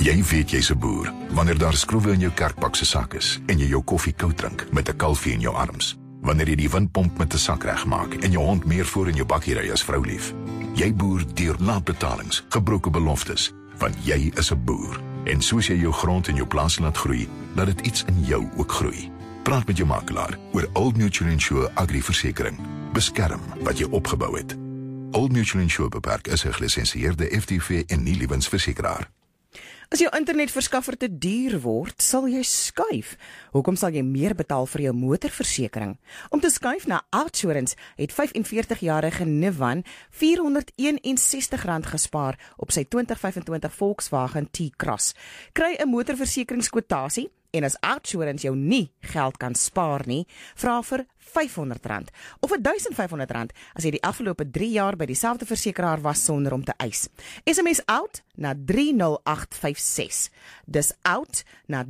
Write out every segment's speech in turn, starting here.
Jy weet jy's 'n boer wanneer daar skroewe in jou kerkbak se sak is en jy jou koffie koud drink met 'n kalfie in jou arms. Wanneer jy die windpomp met 'n sak regmaak en jou hond meer voor in jou bakkie ry as vroulief. Jy boer deur laatbetalings, gebroke beloftes, want jy is 'n boer. En soos jy jou grond en jou plaas laat groei, laat dit iets in jou ook groei. Praat met jou makelaar oor Old Mutual Insure Agri-versekering. Beskerm wat jy opgebou het. Old Mutual Insure Beperk is 'n gelisensieerde FTV en nie lewensversekeraar. As jou internetverskaffer te duur word, sal jy skuif. Hoekom sal jy meer betaal vir jou motorversekering? Om te skuif na Outsurance het 45-jarige Nivan R461 gespaar op sy 2025 Volkswagen T-Cross. Kry 'n motorversekeringskwotasie en as Outsurance jou nie geld kan spaar nie, vra vir R500 of R1,500 as jy die afgelope 3 jaar by dieselfde versekeraar was sonder om te eis. SMS OUT na 30856. Dis OUT na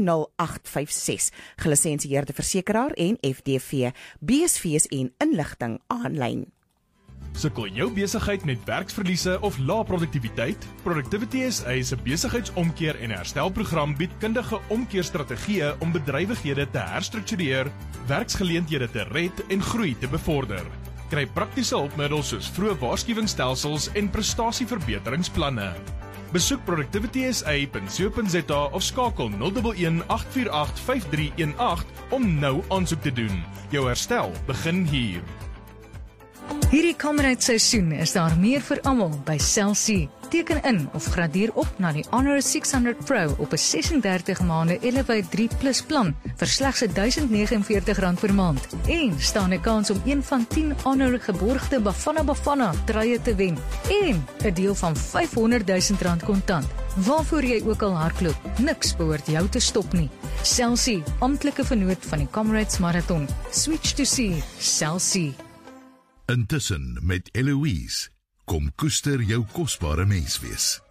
30856. Gelisensieerde versekeraar en FDV. BSV's en inligting aanlyn. Sukkel jou besigheid met werksverliese of lae produktiwiteit? Productivity SA se besigheidsomkeer en herstelprogram bied kundige omkeerstrategieë om bedrywighede te herstruktureer, werksgeleenthede te red en groei te bevorder. Kry praktiese hulpmiddels soos vroeë waarskuwingsstelsels en prestasieverbeteringsplanne. Besoek productivitysa.co.za of skakel 011 848 5318 om nou aansoek te doen. Jou herstel begin hier. Hierdie Comrade seisoen is daar meer vir almal by Cell C. Teken in of gradeer op na die Honor 600 Pro op 'n 36 maande Elevate 3 Plus plan vir slegs R1049 per maand. En staan 'n kans om een van 10 Honor geborgde Bafana truie te wen en 'n deel van R500,000 kontant. Waarvoor jy ook al hardloop, niks behoort jou te stop nie. Cell C, amptelike vennoot van die Comrades Marathon. Switch to C, Cell C. Intussen met Eloise, kom koester jou kosbare menswees.